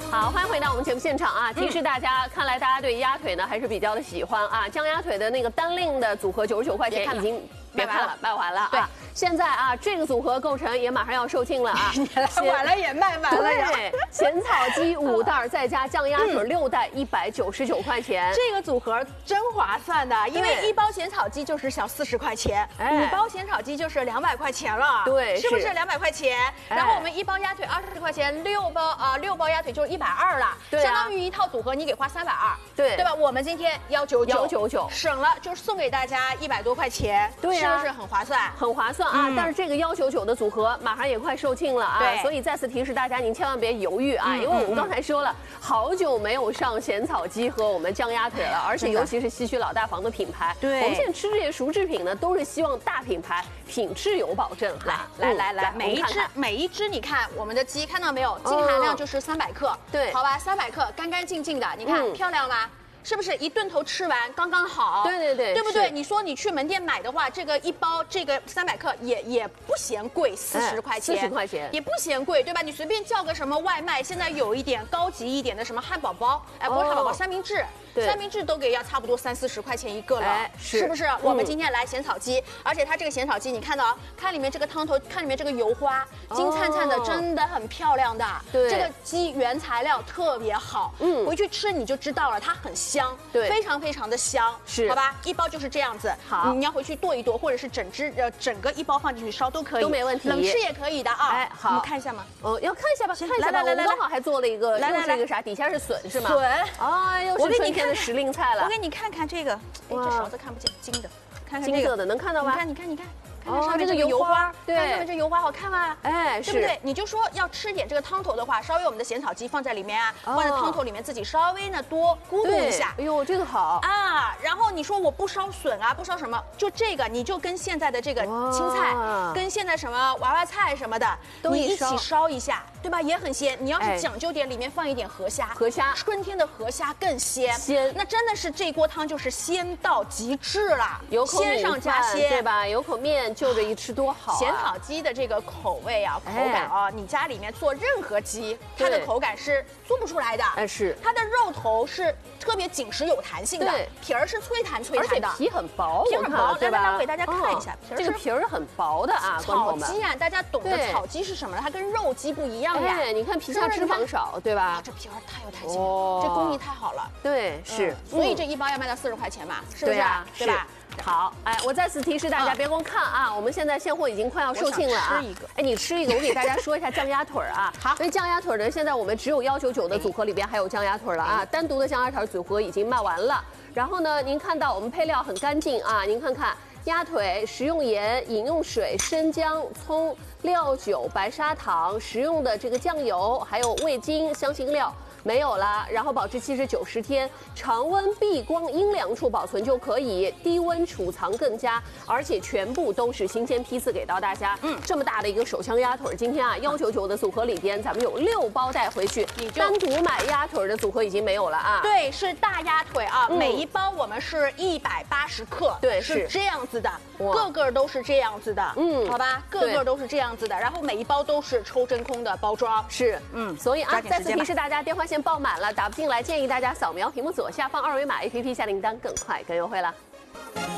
好，欢迎回到我们节目现场啊！提示大家，看来大家对鸭腿呢还是比较的喜欢啊。酱鸭腿的那个单令的组合99块钱已经卖完了啊！现在啊，这个组合购成也马上要售罄了啊！ 晚了也卖完了呀。 对，咸草鸡5袋再加酱鸭腿6袋，199块钱。 这个组合真划算的，因为1包咸草鸡就是小40块钱，5包咸草鸡就是200块钱了。 对， 是不是200块钱？然后我们1包鸭腿20块钱，6包鸭腿就是120了，相当于一套组合你给花320，对吧？我们今天199，省了就是送给大家100多块钱， 对， 是不是很划算？ 很划算啊！但是这个199的组合马上也快售罄了啊，所以再次提示大家，您千万别犹豫啊，因为我们刚才说了，好久没有上咸草鸡和我们酱鸭腿了，而且尤其是西区老大房的品牌，对，我们现在吃这些熟制品呢，都是希望大品牌品质有保证哈。 来，每一只你看我们的鸡看到没有？净含量就是300克，对，好吧，300克干干净净的，你看漂亮吗？是不是一顿头吃完刚刚好？对不对？你说你去门店买的话，这个一包这个300克也不嫌贵，40块钱 ，40块钱也不嫌贵，对吧？你随便叫个什么外卖，现在有一点高级一点的什么汉堡包，不是汉堡包，三明治。三明治都给要差不多30-40块钱一个了，是不是？我们今天来咸草鸡，而且它这个咸草鸡，你看到，看里面这个汤头，看里面这个油花，金灿灿的，真的很漂亮的。对，这个鸡原材料特别好，回去吃你就知道了，它很香，对，非常非常的香，是，好吧？一包就是这样子，好，你要回去剁一剁，或者是整个一包放进去烧都可以， 都没问题， 冷吃也可以的啊。 好， 我们看一下吗？ 要看一下吧，看一下吧。我们刚好还做了一个，又是一个啥？底下是笋是吗？ 笋， 又是春天的时令菜了。 我给你看看这个，这勺子看不见，金的，看看金色的能看到吗？ 你看，上面这个油花，对，上面这油花好看吗？对不对？你就说要吃点这个汤头的话，稍微我们的咸草鸡放在里面啊，放在汤头里面自己稍微呢多咕嘟一下。 哎呦，这个好啊！然后你说我不烧笋啊，不烧什么，就这个你就跟现在的这个青菜，跟现在什么娃娃菜什么的，你一起烧一下，对吧？也很鲜。你要是讲究点，里面放一点河虾，春天的河虾更鲜，那真的是这锅汤就是鲜到极致了， 有口鲜上加鲜， 对吧？有口面就着一吃多好。 咸草鸡的这个口味啊，口感啊，你家里面做任何鸡，它的口感是做不出来的。 是， 它的肉头是特别紧实有弹性的，皮儿是脆弹的， 而且皮很薄， 对吧？来，我给大家看一下， 这个皮儿很薄的啊。 草鸡啊，大家懂得草鸡是什么了？它跟肉鸡不一样呀。 你看皮下脂肪少，对吧？ 这皮儿太有弹性了，这工艺太好了。 对，是， 所以这一包要卖到40块钱嘛，是不是？对吧？ 好，我再次提示大家，别光看啊，我们现在现货已经快要售罄了啊。你吃一个，我给大家说一下酱鸭腿啊。好，因为酱鸭腿呢，现在我们只有199的组合里边还有酱鸭腿了啊，单独的酱鸭腿组合已经卖完了。然后呢，您看到我们配料很干净啊，您看看。鸭腿、食用盐、饮用水、生姜、葱、料酒、白砂糖，食用的这个酱油，还有味精、香辛料没有了。然后保质期是90天，常温避光阴凉处保存就可以，低温储藏更佳，而且全部都是新鲜批次给到大家。这么大的一个手枪鸭腿，今天啊199的组合里边，咱们有6包带回去。你单独买鸭腿的组合已经没有了啊。 对，是大鸭腿啊，每一包我们是180克， 对， 是这样子的，个个都是这样子的，好吧，个个都是这样子的，然后每一包都是抽真空的包装， 是，所以啊，再次提示大家，电话线爆满了，打不进来，建议大家扫描屏幕左下方2维码 APP 下订单，更快更优惠了。